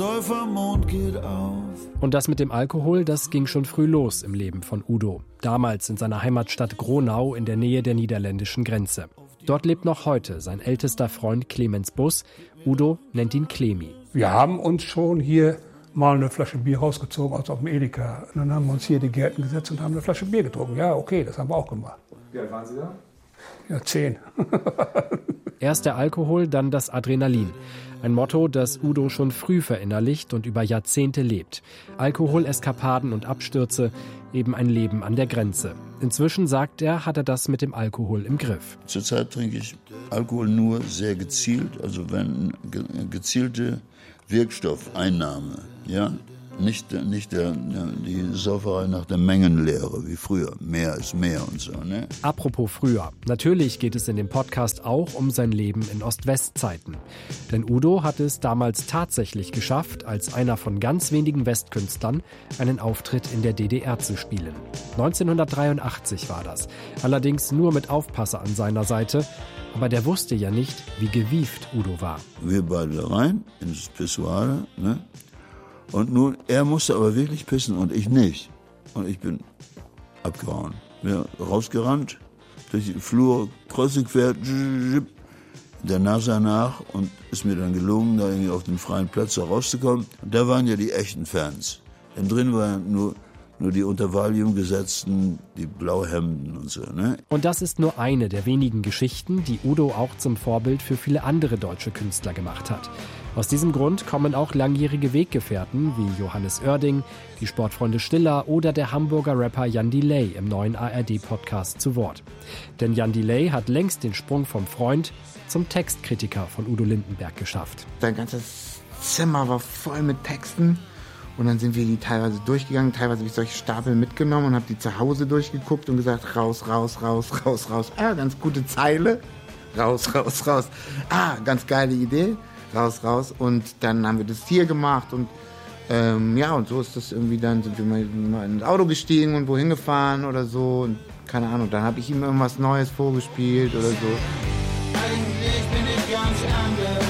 Säufermond geht auf. Und das mit dem Alkohol, das ging schon früh los im Leben von Udo. Damals in seiner Heimatstadt Gronau in der Nähe der niederländischen Grenze. Dort lebt noch heute sein ältester Freund Clemens Bus. Udo nennt ihn Clemi. Wir haben uns schon hier mal eine Flasche Bier rausgezogen aus dem Edeka. Und dann haben wir uns hier die Gärten gesetzt und haben eine Flasche Bier getrunken. Ja, okay, das haben wir auch gemacht. Wie alt waren Sie da? Ja, 10. Erst der Alkohol, dann das Adrenalin. Ein Motto, das Udo schon früh verinnerlicht und über Jahrzehnte lebt. Alkoholeskapaden und Abstürze, eben ein Leben an der Grenze. Inzwischen, sagt er, hat er das mit dem Alkohol im Griff. Zurzeit trinke ich Alkohol nur sehr gezielt, also wenn gezielte Wirkstoffeinnahme, ja. Nicht die Sauferei nach der Mengenlehre wie früher. Mehr ist mehr und so, ne? Apropos früher. Natürlich geht es in dem Podcast auch um sein Leben in Ost-West-Zeiten. Denn Udo hat es damals tatsächlich geschafft, als einer von ganz wenigen Westkünstlern einen Auftritt in der DDR zu spielen. 1983 war das. Allerdings nur mit Aufpasser an seiner Seite. Aber der wusste ja nicht, wie gewieft Udo war. Wir beide rein ins Pissoir, ne? Und nun, er musste aber wirklich pissen und ich nicht. Und ich bin abgehauen. Ja, rausgerannt, durch die Flur, kreuz und quer, der Nase nach und ist mir dann gelungen, da irgendwie auf den freien Platz da rauszukommen. Und da waren ja die echten Fans. Denn drin waren nur die unter Valium gesetzten, die Blauhemden und so, ne? Und das ist nur eine der wenigen Geschichten, die Udo auch zum Vorbild für viele andere deutsche Künstler gemacht hat. Aus diesem Grund kommen auch langjährige Weggefährten wie Johannes Oerding, die Sportfreunde Stiller oder der Hamburger Rapper Jan Delay im neuen ARD-Podcast zu Wort. Denn Jan Delay hat längst den Sprung vom Freund zum Textkritiker von Udo Lindenberg geschafft. Sein ganzes Zimmer war voll mit Texten und dann sind wir die teilweise durchgegangen. Teilweise habe ich solche Stapel mitgenommen und habe die zu Hause durchgeguckt und gesagt, raus, raus, raus, raus, raus. Ah, ganz gute Zeile. Raus, raus, raus. Ah, ganz geile Idee. Raus, raus. Und dann haben wir das hier gemacht und ja, und so ist das irgendwie, dann sind wir mal ins Auto gestiegen und wohin gefahren oder so. Und keine Ahnung, dann habe ich ihm irgendwas Neues vorgespielt oder so. Eigentlich bin ich ganz anders.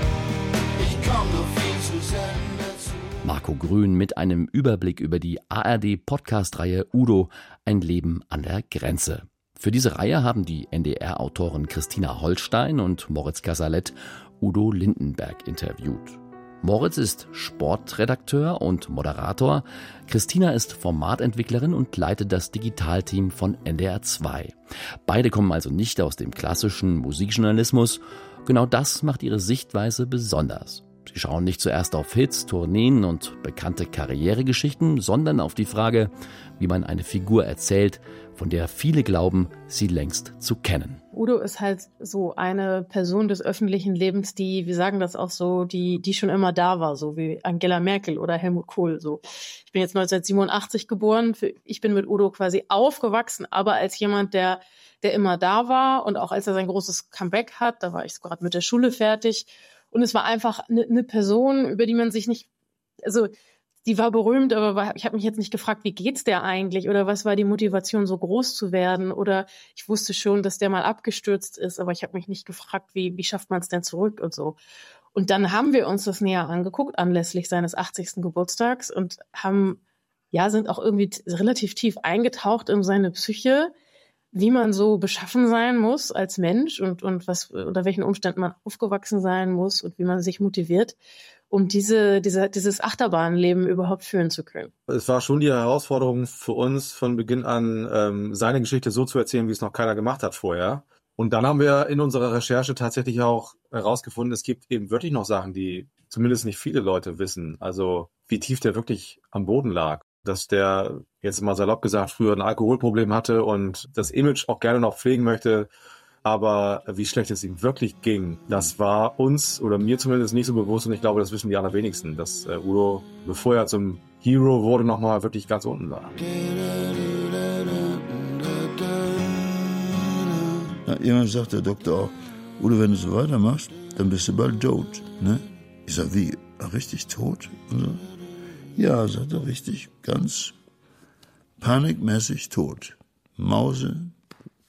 Ich komm nur viel zu selten dazu. Marco Grün mit einem Überblick über die ARD-Podcast-Reihe Udo, ein Leben an der Grenze. Für diese Reihe haben die NDR-Autoren Christina Holstein und Moritz Casalet Udo Lindenberg interviewt. Moritz ist Sportredakteur und Moderator. Christina ist Formatentwicklerin und leitet das Digitalteam von NDR 2. Beide kommen also nicht aus dem klassischen Musikjournalismus. Genau das macht ihre Sichtweise besonders. Sie schauen nicht zuerst auf Hits, Tourneen und bekannte Karrieregeschichten, sondern auf die Frage, wie man eine Figur erzählt, von der viele glauben, sie längst zu kennen. Udo ist halt so eine Person des öffentlichen Lebens, die, wir sagen das auch so, die schon immer da war, so wie Angela Merkel oder Helmut Kohl. So. Ich bin jetzt 1987 geboren, ich bin mit Udo quasi aufgewachsen, aber als jemand, der immer da war und auch als er sein großes Comeback hat, da war ich gerade mit der Schule fertig. Und es war einfach eine Person, über die man sich nicht, also die war berühmt, aber ich habe mich jetzt nicht gefragt, wie geht's der eigentlich oder was war die Motivation, so groß zu werden, oder ich wusste schon, dass der mal abgestürzt ist, aber ich habe mich nicht gefragt, wie schafft man es denn zurück und so. Und dann haben wir uns das näher angeguckt, anlässlich seines 80. Geburtstags und sind auch irgendwie relativ tief eingetaucht in seine Psyche, wie man so beschaffen sein muss als Mensch und was unter welchen Umständen man aufgewachsen sein muss und wie man sich motiviert, um dieses Achterbahnleben überhaupt führen zu können. Es war schon die Herausforderung für uns von Beginn an, seine Geschichte so zu erzählen, wie es noch keiner gemacht hat vorher. Und dann haben wir in unserer Recherche tatsächlich auch herausgefunden, es gibt eben wirklich noch Sachen, die zumindest nicht viele Leute wissen. Also wie tief der wirklich am Boden lag. Dass der, jetzt mal salopp gesagt, früher ein Alkoholproblem hatte und das Image auch gerne noch pflegen möchte. Aber wie schlecht es ihm wirklich ging, das war uns oder mir zumindest nicht so bewusst. Und ich glaube, das wissen die allerwenigsten, dass Udo, bevor er zum Hero wurde, nochmal wirklich ganz unten war. Ja, jemand sagt der Doktor auch, Udo, wenn du so weitermachst, dann bist du bald tot. Ne? Ich sag, wie, richtig tot? Und so. Ja, sagt er, richtig, ganz panikmäßig tot.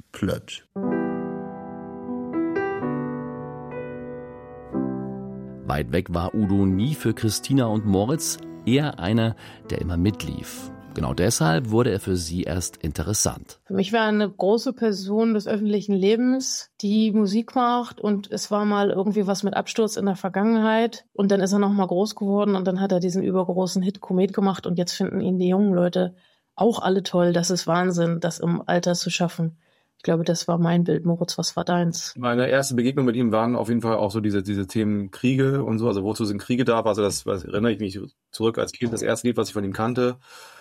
Mauseplatt. Weit weg war Udo nie für Christina und Moritz, eher einer, der immer mitlief. Genau deshalb wurde er für sie erst interessant. Für mich war eine große Person des öffentlichen Lebens, die Musik macht, und es war mal irgendwie was mit Absturz in der Vergangenheit und dann ist er noch mal groß geworden und dann hat er diesen übergroßen Hit Komet gemacht und jetzt finden ihn die jungen Leute auch alle toll. Das ist Wahnsinn, das im Alter zu schaffen. Ich glaube, das war mein Bild. Moritz, was war deins? Meine erste Begegnung mit ihm waren auf jeden Fall auch so diese Themen Kriege und so. Also wozu sind Kriege da? Also das erinnere ich mich zurück als Kind, das erste Lied, was ich von ihm kannte.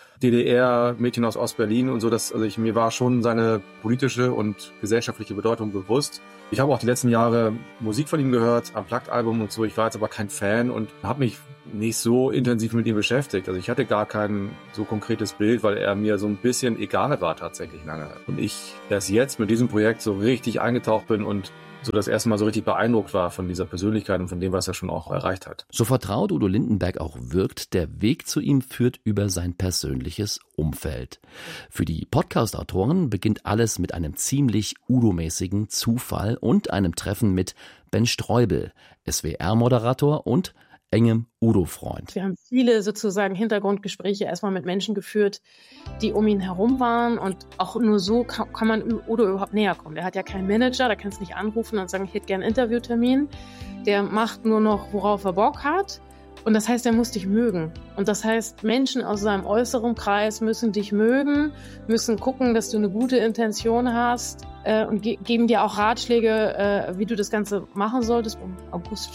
DDR, Mädchen aus Ostberlin und so. Mir war schon seine politische und gesellschaftliche Bedeutung bewusst. Ich habe auch die letzten Jahre Musik von ihm gehört, Unplugged-Album und so. Ich war jetzt aber kein Fan und habe mich nicht so intensiv mit ihm beschäftigt. Also ich hatte gar kein so konkretes Bild, weil er mir so ein bisschen egal war tatsächlich lange. Und ich erst jetzt mit diesem Projekt so richtig eingetaucht bin und so das erste Mal so richtig beeindruckt war von dieser Persönlichkeit und von dem, was er schon auch erreicht hat. So vertraut Udo Lindenberg auch wirkt, der Weg zu ihm führt über sein persönliches Umfeld. Für die Podcast-Autoren beginnt alles mit einem ziemlich Udo-mäßigen Zufall und einem Treffen mit Ben Streubel, SWR-Moderator und engem Udo-Freund. Wir haben viele sozusagen Hintergrundgespräche erstmal mit Menschen geführt, die um ihn herum waren, und auch nur so kann man Udo überhaupt näher kommen. Der hat ja keinen Manager, da kannst du nicht anrufen und sagen, ich hätte gerne einen Interviewtermin. Der macht nur noch, worauf er Bock hat. Und das heißt, er muss dich mögen. Und das heißt, Menschen aus seinem äußeren Kreis müssen dich mögen, müssen gucken, dass du eine gute Intention hast und geben dir auch Ratschläge, wie du das Ganze machen solltest. Um August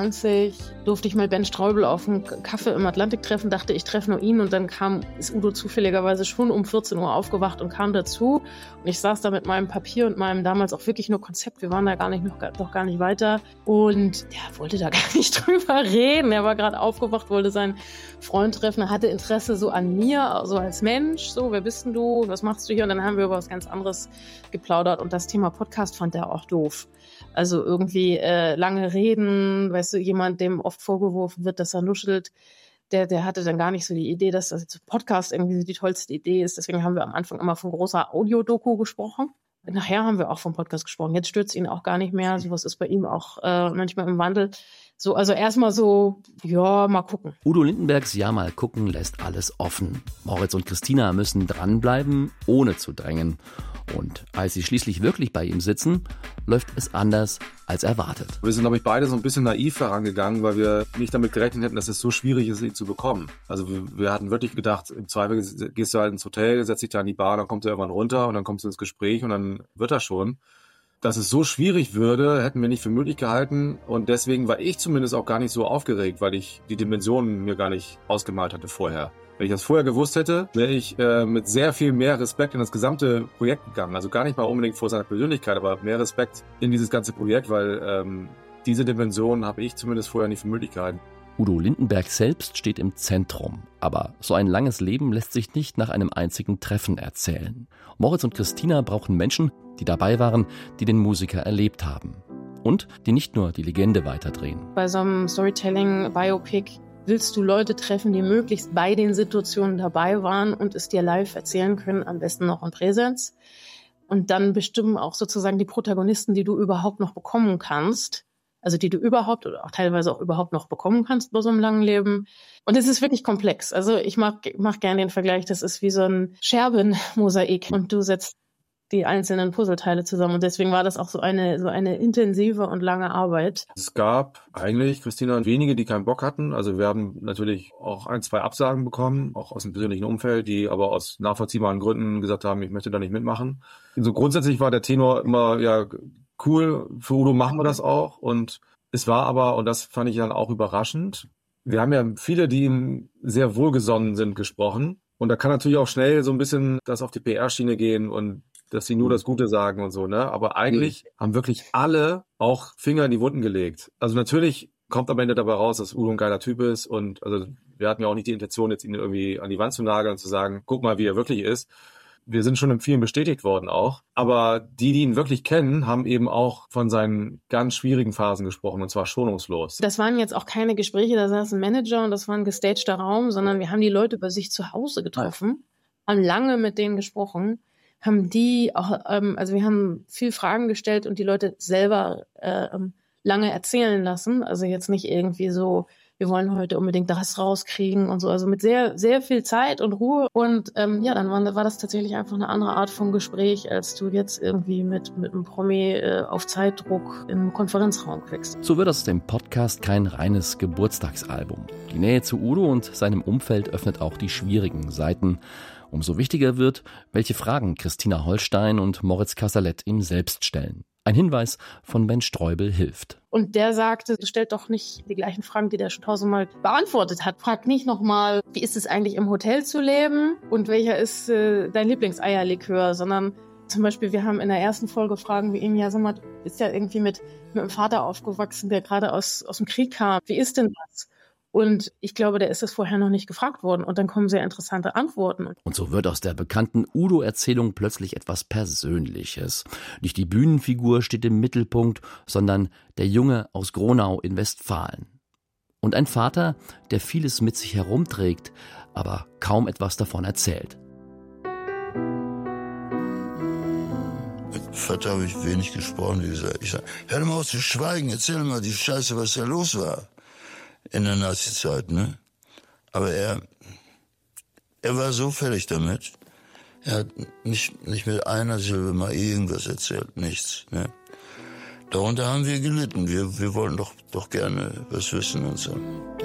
25 durfte ich mal Ben Streubel auf einen Kaffee im Atlantik treffen, dachte, ich treffe nur ihn, und dann ist Udo zufälligerweise schon um 14 Uhr aufgewacht und kam dazu. Und ich saß da mit meinem Papier und meinem damals auch wirklich nur Konzept. Wir waren da noch gar nicht weiter. Und der wollte da gar nicht drüber reden. Er war gerade aufgewacht, wollte seinen Freund treffen. Er hatte Interesse so an mir, so als Mensch. So, wer bist denn du? Was machst du hier? Und dann haben wir über was ganz anderes geplaudert. Und das Thema Podcast fand er auch doof. Also irgendwie lange reden, weißt du, jemand, dem oft vorgeworfen wird, dass er nuschelt, der hatte dann gar nicht so die Idee, dass das jetzt Podcast irgendwie die tollste Idee ist. Deswegen haben wir am Anfang immer von großer Audiodoku gesprochen. Nachher haben wir auch vom Podcast gesprochen. Jetzt stürzt ihn auch gar nicht mehr. Sowas ist bei ihm auch manchmal im Wandel. So, also erstmal so, ja, mal gucken. Udo Lindenbergs Ja, mal gucken lässt alles offen. Moritz und Christina müssen dranbleiben, ohne zu drängen. Und als sie schließlich wirklich bei ihm sitzen, läuft es anders als erwartet. Wir sind, glaube ich, beide so ein bisschen naiv herangegangen, weil wir nicht damit gerechnet hätten, dass es so schwierig ist, ihn zu bekommen. Also wir hatten wirklich gedacht, im Zweifel gehst du halt ins Hotel, setzt dich da an die Bar, dann kommst du irgendwann runter und dann kommst du ins Gespräch und dann wird das schon. Dass es so schwierig würde, hätten wir nicht für möglich gehalten, und deswegen war ich zumindest auch gar nicht so aufgeregt, weil ich die Dimensionen mir gar nicht ausgemalt hatte vorher. Wenn ich das vorher gewusst hätte, wäre ich mit sehr viel mehr Respekt in das gesamte Projekt gegangen. Also gar nicht mal unbedingt vor seiner Persönlichkeit, aber mehr Respekt in dieses ganze Projekt, weil diese Dimension habe ich zumindest vorher nicht für möglich gehalten. Udo Lindenberg selbst steht im Zentrum. Aber so ein langes Leben lässt sich nicht nach einem einzigen Treffen erzählen. Moritz und Christina brauchen Menschen, die dabei waren, die den Musiker erlebt haben. Und die nicht nur die Legende weiterdrehen. Bei so einem Storytelling-Biopic willst du Leute treffen, die möglichst bei den Situationen dabei waren und es dir live erzählen können, am besten noch in Präsenz. Und dann bestimmen auch sozusagen die Protagonisten, die du überhaupt noch bekommen kannst. Also die du überhaupt oder auch teilweise auch überhaupt noch bekommen kannst bei so einem langen Leben. Und es ist wirklich komplex. Also ich mach gerne den Vergleich, das ist wie so ein Scherbenmosaik und du setzt die einzelnen Puzzleteile zusammen. Und deswegen war das auch so eine intensive und lange Arbeit. Es gab eigentlich, Christina, wenige, die keinen Bock hatten. Also wir haben natürlich auch 1, 2 Absagen bekommen, auch aus dem persönlichen Umfeld, die aber aus nachvollziehbaren Gründen gesagt haben, ich möchte da nicht mitmachen. So grundsätzlich war der Tenor immer, ja, cool, für Udo machen wir das auch. Und es war aber, und das fand ich dann auch überraschend, wir haben ja viele, die ihm sehr wohlgesonnen sind, gesprochen. Und da kann natürlich auch schnell so ein bisschen das auf die PR-Schiene gehen und dass sie nur das Gute sagen und so, ne? Aber eigentlich haben wirklich alle auch Finger in die Wunden gelegt. Also natürlich kommt am Ende dabei raus, dass Udo ein geiler Typ ist, und also wir hatten ja auch nicht die Intention, jetzt ihn irgendwie an die Wand zu nageln und zu sagen, guck mal, wie er wirklich ist. Wir sind schon in vielen bestätigt worden auch. Aber die ihn wirklich kennen, haben eben auch von seinen ganz schwierigen Phasen gesprochen, und zwar schonungslos. Das waren jetzt auch keine Gespräche, da saß ein Manager und das war ein gestagter Raum, sondern wir haben die Leute bei sich zu Hause getroffen, haben lange mit denen gesprochen, haben die auch, also wir haben viel Fragen gestellt und die Leute selber lange erzählen lassen. Also jetzt nicht irgendwie so, wir wollen heute unbedingt das rauskriegen und so. Also mit sehr, sehr viel Zeit und Ruhe. Und dann war das tatsächlich einfach eine andere Art von Gespräch, als du jetzt irgendwie mit einem Promi auf Zeitdruck in einem Konferenzraum kriegst. So wird aus dem Podcast kein reines Geburtstagsalbum. Die Nähe zu Udo und seinem Umfeld öffnet auch die schwierigen Seiten. Umso wichtiger wird, welche Fragen Christina Holstein und Moritz Casalet ihm selbst stellen. Ein Hinweis von Ben Streubel hilft. Und der sagte, stellt doch nicht die gleichen Fragen, die der schon tausendmal beantwortet hat. Frag nicht nochmal, wie ist es eigentlich im Hotel zu leben und welcher ist dein Lieblingseierlikör, sondern zum Beispiel, wir haben in der ersten Folge Fragen wie ihm, ja, sag mal, du bist ja irgendwie mit einem Vater aufgewachsen, der gerade aus dem Krieg kam. Wie ist denn das? Und ich glaube, der ist das vorher noch nicht gefragt worden. Und dann kommen sehr interessante Antworten. Und so wird aus der bekannten Udo-Erzählung plötzlich etwas Persönliches. Nicht die Bühnenfigur steht im Mittelpunkt, sondern der Junge aus Gronau in Westfalen. Und ein Vater, der vieles mit sich herumträgt, aber kaum etwas davon erzählt. Mit Vater habe ich wenig gesprochen, wie gesagt. Ich sage, hör mal auf zu schweigen, erzähl mal die Scheiße, was da los war. In der Nazi-Zeit, ne? Aber er war so fertig damit. Er hat nicht mit einer Silbe mal irgendwas erzählt, nichts, ne? Darunter haben wir gelitten. Wir wollten doch gerne was wissen und so.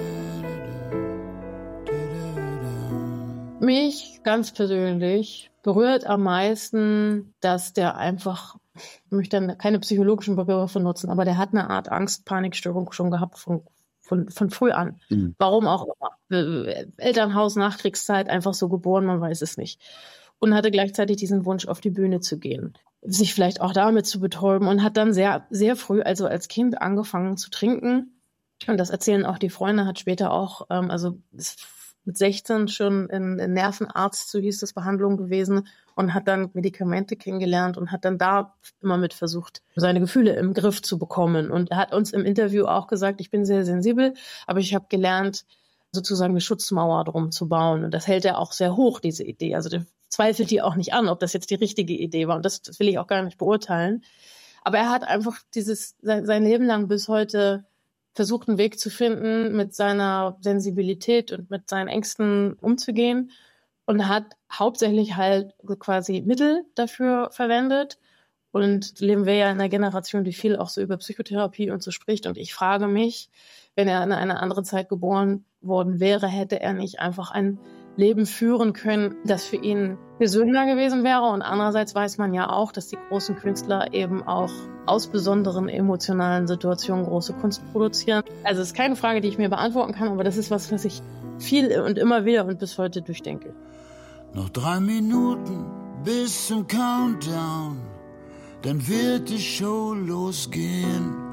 Mich ganz persönlich berührt am meisten, dass der einfach, ich möchte dann keine psychologischen Begriffe nutzen, aber der hat eine Art Angst-Panikstörung schon gehabt von früh an. Mhm. Warum auch immer. Elternhaus, Nachkriegszeit, einfach so geboren, man weiß es nicht. Und hatte gleichzeitig diesen Wunsch, auf die Bühne zu gehen. Sich vielleicht auch damit zu betäuben und hat dann sehr, sehr früh, also als Kind, angefangen zu trinken. Und das erzählen auch die Freunde, hat später auch, ist mit 16 schon in Nervenarzt, so hieß das, Behandlung gewesen und hat dann Medikamente kennengelernt und hat dann da immer mit versucht, seine Gefühle im Griff zu bekommen. Und er hat uns im Interview auch gesagt, ich bin sehr sensibel, aber ich habe gelernt, sozusagen eine Schutzmauer drum zu bauen. Und das hält er auch sehr hoch, diese Idee. Also der zweifelt die auch nicht an, ob das jetzt die richtige Idee war. Und das will ich auch gar nicht beurteilen. Aber er hat einfach sein Leben lang bis heute versucht, einen Weg zu finden, mit seiner Sensibilität und mit seinen Ängsten umzugehen und hat hauptsächlich halt quasi Mittel dafür verwendet. Und leben wir ja in einer Generation, die viel auch so über Psychotherapie und so spricht. Und ich frage mich, wenn er in einer anderen Zeit geboren worden wäre, hätte er nicht einfach ein Leben führen können, das für ihn gesünder gewesen wäre. Und andererseits weiß man ja auch, dass die großen Künstler eben auch aus besonderen emotionalen Situationen große Kunst produzieren. Also es ist keine Frage, die ich mir beantworten kann, aber das ist was ich viel und immer wieder und bis heute durchdenke. Noch 3 Minuten bis zum Countdown, dann wird die Show losgehen.